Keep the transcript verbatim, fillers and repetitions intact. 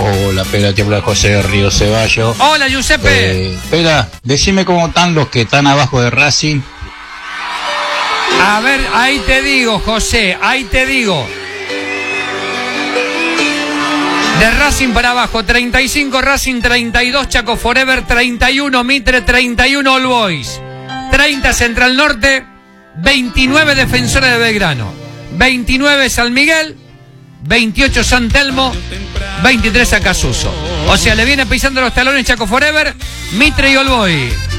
Hola, Pela, te habla José de Río Ceballos. Hola, Giuseppe. Eh, Pela, decime cómo están los que están abajo de Racing. A ver, ahí te digo, José, ahí te digo. De Racing para abajo, treinta y cinco Racing, treinta y dos Chaco Forever, treinta y uno Mitre, treinta y uno All Boys, treinta Central Norte, veintinueve Defensores de Belgrano, veintinueve San Miguel, veintiocho San Telmo, veintitrés Acasuso. O sea, le viene pisando los talones Chaco Forever, Mitre y All Boys.